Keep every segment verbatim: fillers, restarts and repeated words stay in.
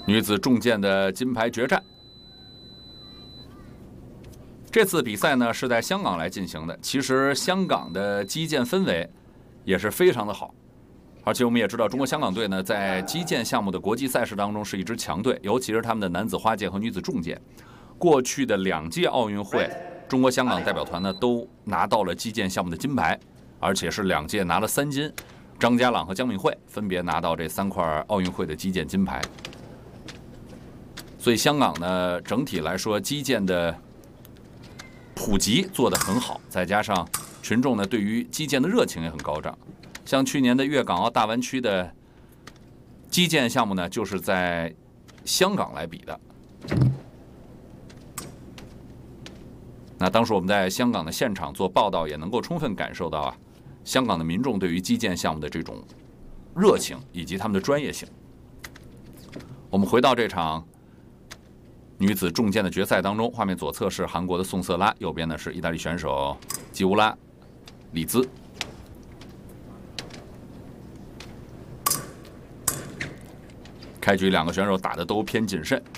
女子重剑的金牌决战。这次比赛呢是在香港来进行的。其实香港的击剑氛围也是非常的好，而且我们也知道，中国香港队呢在击剑项目的国际赛事当中是一支强队，尤其是他们的男子花剑和女子重剑。过去的两届奥运会，中国香港代表团呢都拿到了击剑项目的金牌，而且是两届拿了三金。张家朗和江敏慧分别拿到这三块奥运会的击剑金牌。 所以香港呢，整体来说，击剑的普及做得很好，再加上群众呢对于击剑的热情也很高涨。像去年的粤港澳大湾区的击剑项目呢，就是在香港来比的。那当时我们在香港的现场做报道，也能够充分感受到啊，香港的民众对于击剑项目的这种热情以及他们的专业性。我们回到这场 女子重剑的决赛当中，画面左侧是韩国的宋瑟拉，右边呢是意大利选手吉乌拉里兹。开局两个选手打的都偏谨慎。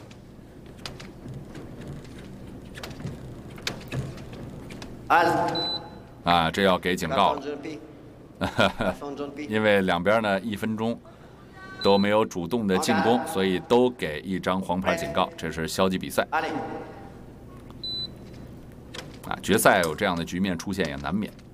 啊，这要给警告了，因为两边呢一分钟 都没有主动的进攻，所以都给一张黄牌警告，这是消极比赛。啊，决赛有这样的局面出现也难免。